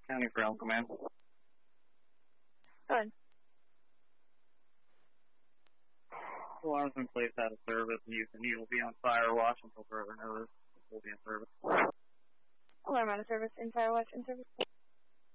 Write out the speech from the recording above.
County Ground Command. Go ahead. Alarms in place out of service, and you will be on fire watch until further notice. Will be in service. Alarm out of service, in fire watch, in service.